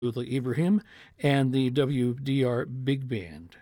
Abdullah Ibrahim and the WDR Big Band.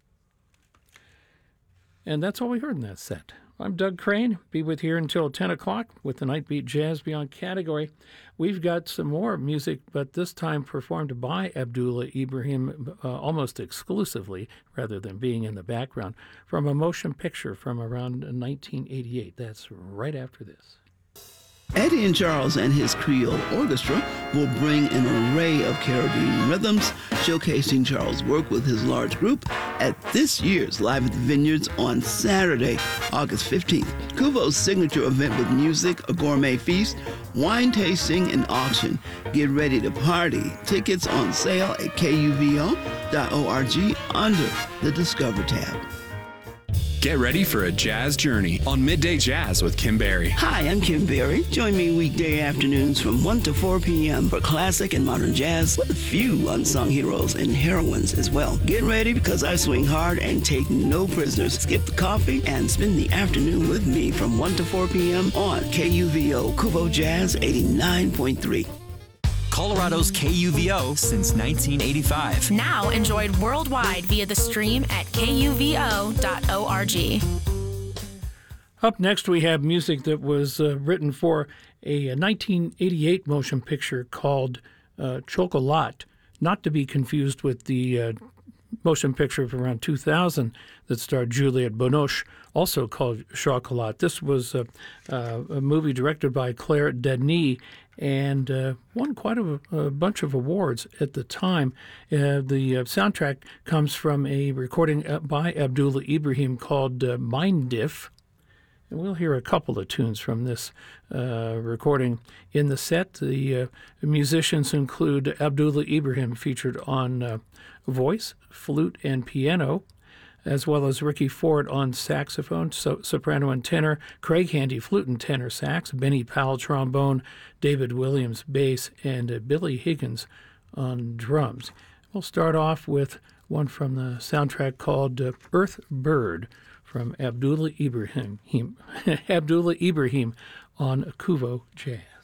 And that's all we heard in that set. I'm Doug Crane. Be with you here until 10 o'clock with the Nightbeat Jazz Beyond category. We've got some more music, but this time performed by Abdullah Ibrahim almost exclusively, rather than being in the background, from a motion picture from around 1988. That's right after this. Eddie and Charles and his Creole Orchestra will bring an array of Caribbean rhythms, showcasing Charles' work with his large group at this year's Live at the Vineyards on Saturday, August 15th. Kuvo's signature event with music, a gourmet feast, wine tasting, and auction. Get ready to party. Tickets on sale at kuvo.org under the Discover tab. Get ready for a jazz journey on Midday Jazz with Kim Berry. Hi, I'm Kim Berry. Join me weekday afternoons from 1 to 4 p.m. for classic and modern jazz with a few unsung heroes and heroines as well. Get ready because I swing hard and take no prisoners. Skip the coffee and spend the afternoon with me from 1 to 4 p.m. on KUVO Kuvo Jazz 89.3. Colorado's KUVO since 1985. Now enjoyed worldwide via the stream at kuvo.org. Up next, we have music that was written for a 1988 motion picture called Chocolat, not to be confused with the motion picture from around 2000 that starred Juliette Binoche, also called Chocolat. This was a movie directed by Claire Denis and won quite a bunch of awards at the time. The soundtrack comes from a recording by Abdullah Ibrahim called Mind Diff. And we'll hear a couple of tunes from this recording in the set. The musicians include Abdullah Ibrahim, featured on voice, flute, and piano, as well as Ricky Ford on saxophone, soprano and tenor, Craig Handy, flute and tenor sax, Benny Powell, trombone, David Williams, bass, and Billy Higgins on drums. We'll start off with one from the soundtrack called Earth Bird from Abdullah Ibrahim on Kuvo Jazz.